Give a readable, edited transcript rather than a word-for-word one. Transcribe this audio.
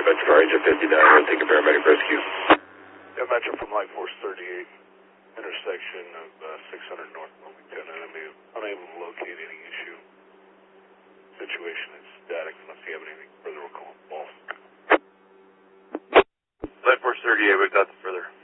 Metro for Agent 59, we'll take a paramedic rescue. Yeah, Metro from Light Force 38, intersection of 600 North Wilmington. I'm unable to locate any issue. Situation is static unless you have anything further. We'll call false. Light Force 38, we've got the further.